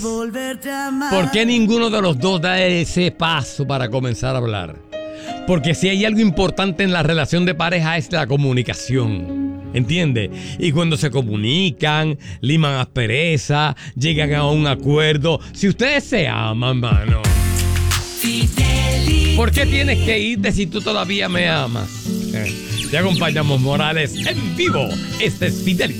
¿Por qué ninguno de los dos da ese paso para comenzar a hablar? Porque si hay algo importante en la relación de pareja es la comunicación, ¿entiendes? Y cuando se comunican, liman aspereza, llegan a un acuerdo. Si ustedes se aman, mano, ¿por qué tienes que irte si tú todavía me amas? Te acompañamos, Morales, en vivo. Este es Fidelity.